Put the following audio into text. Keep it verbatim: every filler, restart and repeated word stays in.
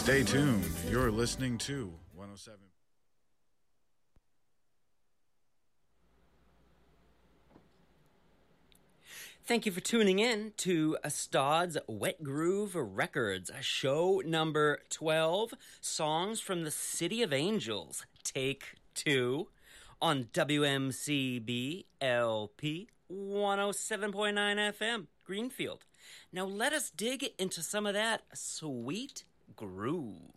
Stay tuned. You're listening to one oh seven. Thank you for tuning in to Astad's Wet Groove Records, show number twelve, Songs from the City of Angels, take two, on W M C B L P one oh seven point nine F M, Greenfield. Now let us dig into some of that sweet groove.